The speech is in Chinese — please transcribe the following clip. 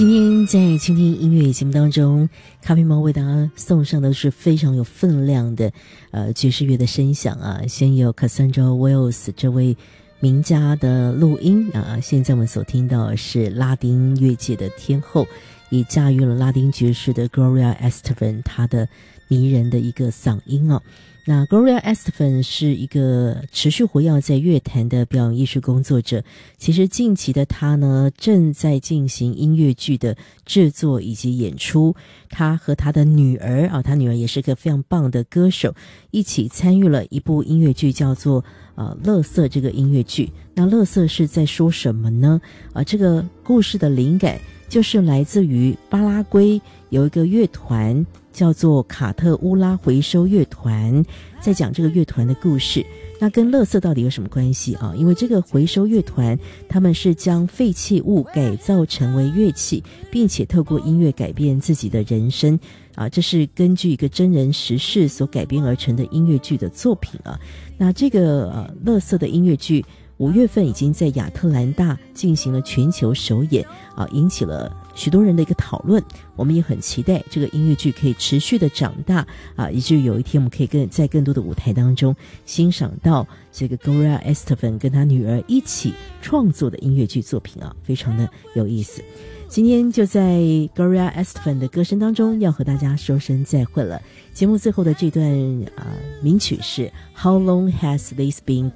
今天在倾听音乐节目当中，咖啡猫为大家送上的是非常有分量的爵士乐的声响啊。先有 Cassandra Wills 这位名家的录音啊，现在我们所听到的是拉丁乐界的天后，也驾驭了拉丁爵士的 Gloria Estefan 她的迷人的一个嗓音啊。那 Gloria Estefan 是一个持续活跃在乐坛的表演艺术工作者。其实近期的她呢，正在进行音乐剧的制作以及演出。她和她的女儿啊，她女儿也是个非常棒的歌手，一起参与了一部音乐剧，叫做垃圾这个音乐剧。那垃圾是在说什么呢？这个故事的灵感就是来自于巴拉圭有一个乐团叫做卡特乌拉回收乐团，在讲这个乐团的故事。那跟垃圾到底有什么关系啊？因为这个回收乐团他们是将废弃物改造成为乐器，并且透过音乐改变自己的人生啊，这是根据一个真人实事所改编而成的音乐剧的作品啊。那这个垃圾的音乐剧5月份已经在亚特兰大进行了全球首演啊，引起了许多人的一个讨论。我们也很期待这个音乐剧可以持续的长大啊，以至于有一天我们可以在更多的舞台当中欣赏到这个 Gloria Estefan 跟她女儿一起创作的音乐剧作品啊，非常的有意思。今天就在 Gloria Estefan 的歌声当中要和大家说声再会了。节目最后的这段名曲是 How Long Has This Been